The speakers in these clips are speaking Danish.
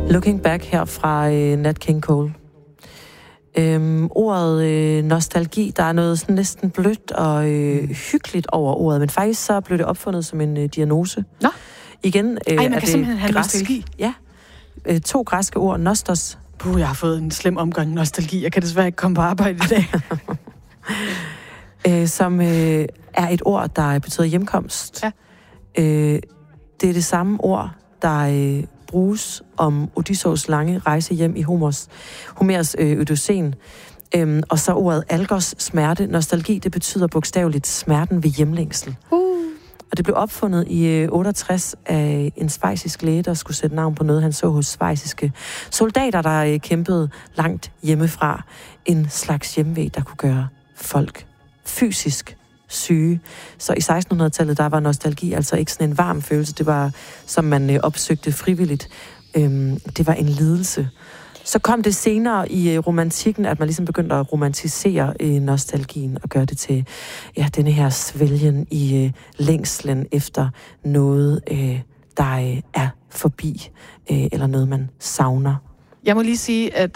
Looking Back her fra Nat King Cole. Ordet nostalgi, der er noget sådan næsten blødt og hyggeligt over ordet, men faktisk så blev det opfundet som en diagnose. Nå. Igen man kan simpelthen have græsk, nostalgi. Ja. 2 græske ord, nostos. Jeg har fået en slem omgang nostalgi. Jeg kan desværre ikke komme på arbejde i dag. Som er et ord, der betyder hjemkomst. Ja. Det er det samme ord, der bruges om Odysseus lange rejse hjem i Homers Odysseen. Og så ordet algos, smerte, nostalgi, det betyder bogstaveligt smerten ved hjemlængsel. Og det blev opfundet i 68 af en schweizisk læge, der skulle sætte navn på noget, han så hos schweiziske soldater, der kæmpede langt hjemmefra. En slags hjemvej, der kunne gøre folk fysisk syge. Så i 1600-tallet, der var nostalgi altså ikke sådan en varm følelse. Det var, som man opsøgte frivilligt. Det var en lidelse. Så kom det senere i romantikken, at man ligesom begyndte at romantisere nostalgien og gøre det til denne her svælgen i længslen efter noget, der er forbi, eller noget, man savner. Jeg må lige sige, at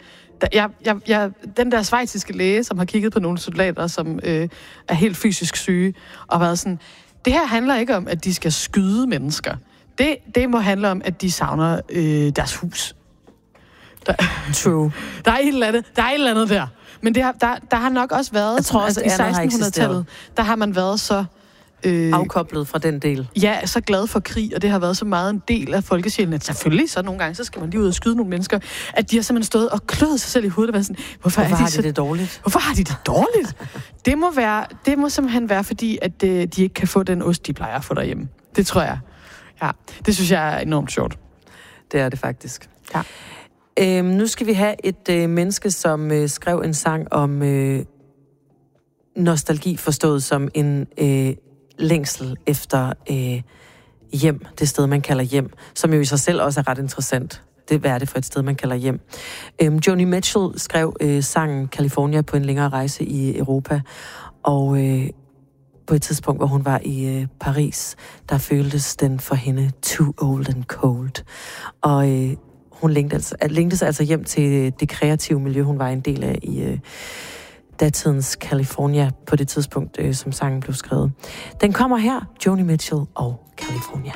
den der schweiziske læge, som har kigget på nogle soldater, som er helt fysisk syge, og været sådan, det her handler ikke om, at de skal skyde mennesker. Det må handle om, at de savner deres hus. True. Der er et eller andet der. Men der har nok også været... Jeg tror også, i 1600-tallet, der har man været så... afkoblet fra den del. Ja, så glad for krig, og det har været så meget en del af folkesjælen, at selvfølgelig, så nogle gange, så skal man lige ud og skyde nogle mennesker, at de har simpelthen stået og kløet sig selv i hovedet og været sådan, hvorfor har de det dårligt? Hvorfor har de det dårligt? Det må simpelthen være, fordi at de ikke kan få den ost, de plejer at få derhjemme. Det tror jeg. Ja, det synes jeg er enormt sjovt. Det er det faktisk. Ja. Nu skal vi have et menneske, som skrev en sang om nostalgi, forstået som en længsel efter hjem, det sted, man kalder hjem, som jo i sig selv også er ret interessant. Hvad er det for et sted, man kalder hjem? Joni Mitchell skrev sangen California på en længere rejse i Europa, og på et tidspunkt, hvor hun var i Paris, der føltes den for hende too old and cold. Og hun længtes altså hjem til det kreative miljø, hun var en del af i datidens California på det tidspunkt, som sangen blev skrevet. Den kommer her, Joni Mitchell og California.